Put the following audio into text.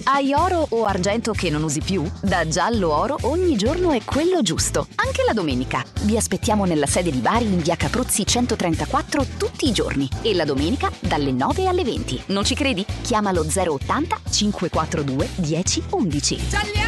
Hai oro o argento che non usi più? Da Giallo Oro ogni giorno è quello giusto, anche la domenica. Vi aspettiamo nella sede di Bari in via Capruzzi 134 tutti i giorni e la domenica dalle 9 alle 20. Non ci credi? Chiamalo 080 542 10 11.